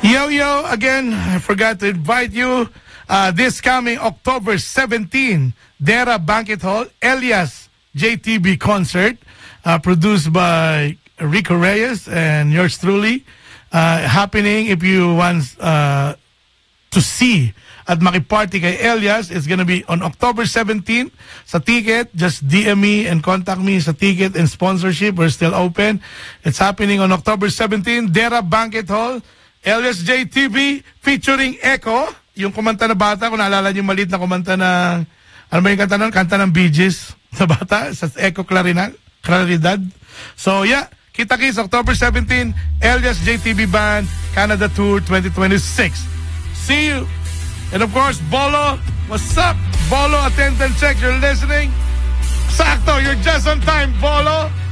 Yo, again, I forgot to invite you this coming October 17, Dera Banquet Hall, Elias JTB concert, produced by Rico Reyes and yours truly. Happening if you want to see at makiparty kay Elias, it's gonna be on October 17. Sa ticket, just DM me and contact me sa ticket and sponsorship. We're still open. It's happening on October 17, Dera Banquet Hall, Elias JTB featuring Echo, yung kumanta na bata, kung naalala niyo maliit na kumanta ng, ano ba yung kanta nun? Kanta ng Bee Gees na bata, sa Echo Claridad. So yeah, kita-kits October 17, Elias JTB Band, Canada Tour 2026. See you! And of course, Bolo, what's up? Bolo, attendance check, you're listening? Sakto, you're just on time, Bolo.